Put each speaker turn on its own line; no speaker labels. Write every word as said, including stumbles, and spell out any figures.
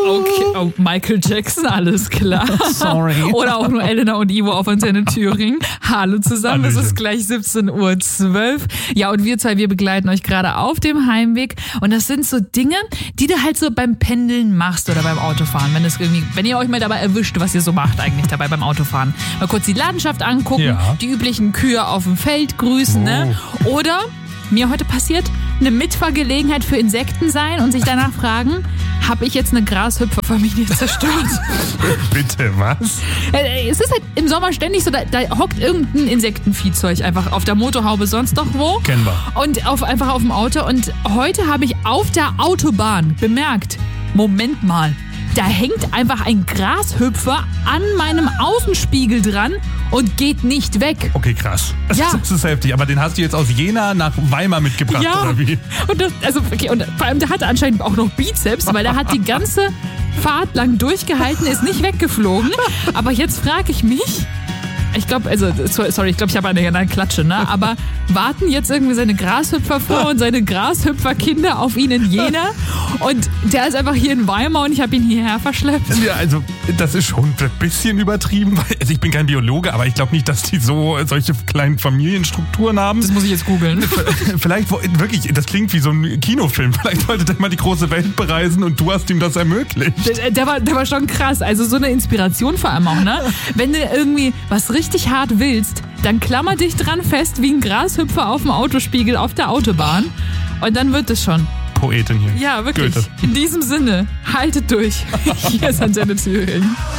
Okay, oh, Michael Jackson, alles klar.
Sorry.
Oder auch nur Elena und Ivo auf Antenne Thüringen. Hallo zusammen,
Hallöchen.
es ist gleich siebzehn Uhr zwölf. Ja, und wir zwei, wir begleiten euch gerade auf dem Heimweg. Und das sind so Dinge, die du halt so beim Pendeln machst oder beim Autofahren. Wenn, es irgendwie, wenn ihr euch mal dabei erwischt, was ihr so macht eigentlich dabei beim Autofahren. Mal kurz die Landschaft angucken,
Ja.
die üblichen Kühe auf dem Feld grüßen,
Oh.
ne? Oder, mir heute passiert, eine Mitfahrgelegenheit für Insekten sein und sich danach fragen, habe ich jetzt eine Grashüpferfamilie zerstört?
Bitte, was?
Äh, Es ist halt im Sommer ständig so, da, da hockt irgendein Insektenviehzeug einfach auf der Motorhaube, sonst noch wo.
Kennen wir.
Und auf, einfach auf dem Auto. Und heute habe ich auf der Autobahn bemerkt, Moment mal, da hängt einfach ein Grashüpfer an meinem Außenspiegel dran und geht nicht weg.
Okay, krass.
Ja.
Das ist heftig. Aber den hast du jetzt aus Jena nach Weimar mitgebracht,
Ja,
oder wie?
und das, also, okay, und vor allem, der hatte anscheinend auch noch Bizeps, weil der hat die ganze Fahrt lang durchgehalten, ist nicht weggeflogen. Aber jetzt frage ich mich, ich glaube, also, sorry, ich glaube, ich habe eine, eine Klatsche, ne? Aber warten jetzt irgendwie seine Grashüpferfrau und seine Grashüpferkinder auf ihn in Jena? Und der ist einfach hier in Weimar und ich habe ihn hierher verschleppt.
Ja, also, das ist schon ein bisschen übertrieben. Weil, also ich bin kein Biologe, aber ich glaube nicht, dass die so solche kleinen Familienstrukturen haben.
Das muss ich jetzt googeln.
Vielleicht, wo- wirklich, das klingt wie so ein Kinofilm. Vielleicht wollte der mal die große Welt bereisen und du hast ihm das ermöglicht.
Der, der, war, der war schon krass. Also so eine Inspiration vor allem auch, ne? Wenn du irgendwie was richtig hart willst, dann klammer dich dran fest wie ein Grashüpfer auf dem Autospiegel auf der Autobahn. Und dann wird es schon.
Poetin hier.
Ja, wirklich.
Goethe.
In diesem Sinne, haltet durch. Hier ist Antenne Thüringen.